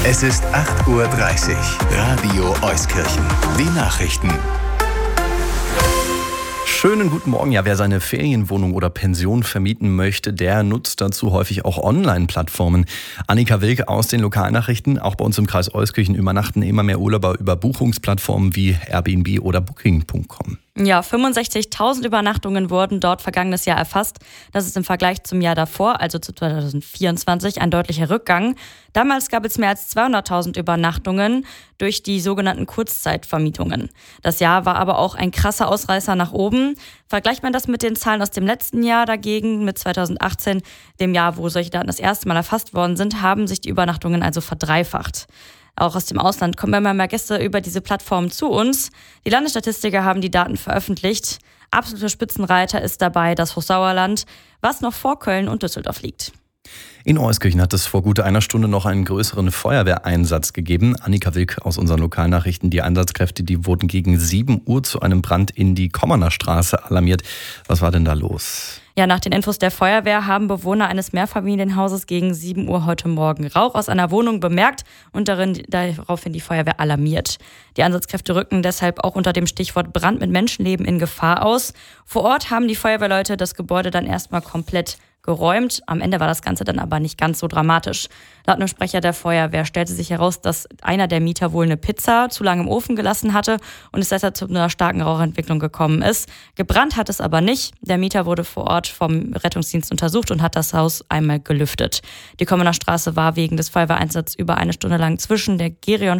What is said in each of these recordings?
Es ist 8:30 Uhr. Radio Euskirchen. Die Nachrichten. Schönen guten Morgen. Ja, wer seine Ferienwohnung oder Pension vermieten möchte, der nutzt dazu häufig auch Online-Plattformen. Annika Wilk aus den Lokalnachrichten. Auch bei uns im Kreis Euskirchen übernachten immer mehr Urlauber über Buchungsplattformen wie Airbnb oder Booking.com. Ja, 65.000 Übernachtungen wurden dort vergangenes Jahr erfasst. Das ist im Vergleich zum Jahr davor, also zu 2024, ein deutlicher Rückgang. Damals gab es mehr als 200.000 Übernachtungen durch die sogenannten Kurzzeitvermietungen. Das Jahr war aber auch ein krasser Ausreißer nach oben. Vergleicht man das mit den Zahlen aus dem letzten Jahr dagegen, mit 2018, dem Jahr, wo solche Daten das erste Mal erfasst worden sind, haben sich die Übernachtungen also verdreifacht. Auch aus dem Ausland kommen immer mehr Gäste über diese Plattform zu uns. Die Landesstatistiker haben die Daten veröffentlicht. Absoluter Spitzenreiter ist dabei das Hochsauerland, was noch vor Köln und Düsseldorf liegt. In Euskirchen hat es vor gut einer Stunde noch einen größeren Feuerwehreinsatz gegeben. Annika Wilk aus unseren Lokalnachrichten. Die Einsatzkräfte, die wurden gegen 7 Uhr zu einem Brand in die Kommerner Straße alarmiert. Was war denn da los? Ja, nach den Infos der Feuerwehr haben Bewohner eines Mehrfamilienhauses gegen 7 Uhr heute Morgen Rauch aus einer Wohnung bemerkt und daraufhin die Feuerwehr alarmiert. Die Einsatzkräfte rücken deshalb auch unter dem Stichwort Brand mit Menschenleben in Gefahr aus. Vor Ort haben die Feuerwehrleute das Gebäude dann erstmal komplett geräumt. Am Ende war das Ganze dann aber nicht ganz so dramatisch. Laut einem Sprecher der Feuerwehr stellte sich heraus, dass einer der Mieter wohl eine Pizza zu lange im Ofen gelassen hatte und es deshalb zu einer starken Rauchentwicklung gekommen ist. Gebrannt hat es aber nicht. Der Mieter wurde vor Ort vom Rettungsdienst untersucht und hat das Haus einmal gelüftet. Die Kommerner Straße war wegen des Feuerwehreinsatzes über eine Stunde lang zwischen der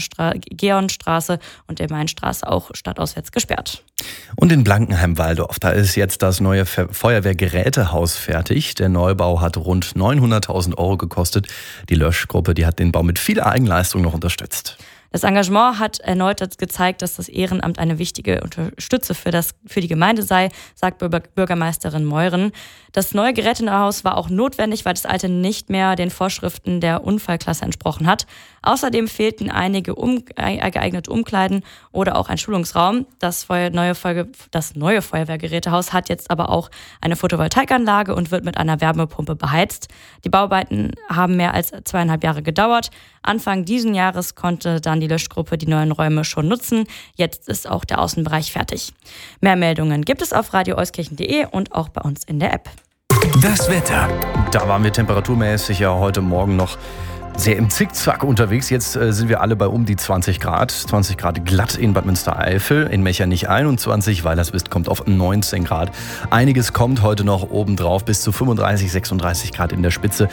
Geonstraße und der Mainstraße auch stadtauswärts gesperrt. Und in Blankenheim-Walldorf, da ist jetzt das neue Feuerwehrgerätehaus fertig. Der Neubau hat rund 900.000 Euro gekostet. Die Löschgruppe, die hat den Bau mit viel Eigenleistung noch unterstützt. Das Engagement hat erneut gezeigt, dass das Ehrenamt eine wichtige Stütze für die Gemeinde sei, sagt Bürgermeisterin Meuren. Das neue Gerätehaus war auch notwendig, weil das alte nicht mehr den Vorschriften der Unfallklasse entsprochen hat. Außerdem fehlten einige geeignete Umkleiden oder auch ein Schulungsraum. Das neue Feuerwehrgerätehaus hat jetzt aber auch eine Photovoltaikanlage und wird mit einer Wärmepumpe beheizt. Die Bauarbeiten haben mehr als 2,5 Jahre gedauert. Anfang diesen Jahres konnte dann die Löschgruppe die neuen Räume schon nutzen. Jetzt ist auch der Außenbereich fertig. Mehr Meldungen gibt es auf radioeuskirchen.de und auch bei uns in der App. Das Wetter. Da waren wir temperaturmäßig ja heute Morgen noch sehr im Zickzack unterwegs. Jetzt sind wir alle bei um die 20 Grad. 20 Grad glatt in Bad Münstereifel, in Mechernich 21, Weilerswist kommt auf 19 Grad. Einiges kommt heute noch obendrauf, bis zu 35, 36 Grad in der Spitze.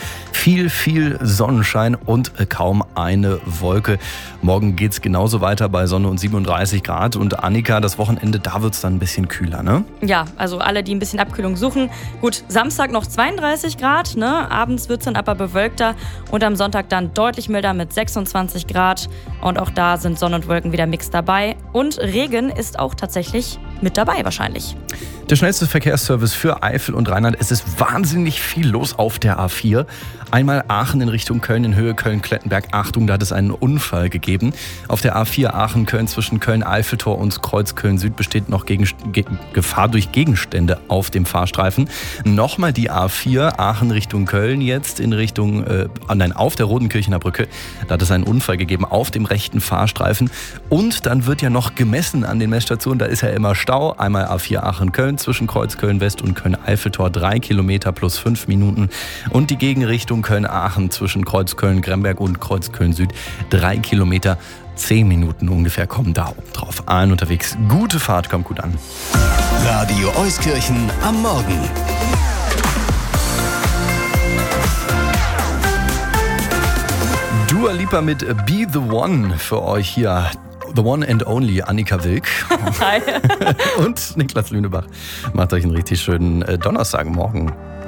Viel Sonnenschein und kaum eine Wolke. Morgen geht's genauso weiter bei Sonne und 37 Grad. Und Annika, das Wochenende, da wird's dann ein bisschen kühler, ne? Ja, also alle, die ein bisschen Abkühlung suchen. Gut, Samstag noch 32 Grad, ne? Abends wird's dann aber bewölkter und am Sonntag dann deutlich milder mit 26 Grad. Und auch da sind Sonne und Wolken wieder mixed dabei. Und Regen ist auch tatsächlich mit dabei wahrscheinlich. Der schnellste Verkehrsservice für Eifel und Rheinland. Es ist wahnsinnig viel los auf der A4. Einmal Aachen in Richtung Köln in Höhe Köln-Klettenberg. Achtung, da hat es einen Unfall gegeben. Auf der A4 Aachen-Köln zwischen Köln-Eiffeltor und Kreuz Köln-Süd besteht noch Gefahr durch Gegenstände auf dem Fahrstreifen. Nochmal die A4 Aachen Richtung Köln jetzt in Richtung, auf der Rodenkirchener Brücke. Da hat es einen Unfall gegeben auf dem rechten Fahrstreifen. Und dann wird ja noch gemessen an den Messstationen. Da ist ja immer Stau. Einmal A4 Aachen-Köln zwischen Kreuz Köln-West und Köln-Eiffeltor 3 Kilometer plus 5 Minuten. Und die Gegenrichtung Köln-Aachen zwischen Kreuz Köln-Gremberg und Kreuz Köln-Süd 3 Kilometer. 10 Minuten ungefähr kommen da oben drauf. Allen unterwegs. Gute Fahrt, kommt gut an. Radio Euskirchen am Morgen. Dua Lipa mit Be The One für euch hier. The One and Only Annika Wilk. Hi. Und Niklas Lünebach. Macht euch einen richtig schönen Donnerstagmorgen.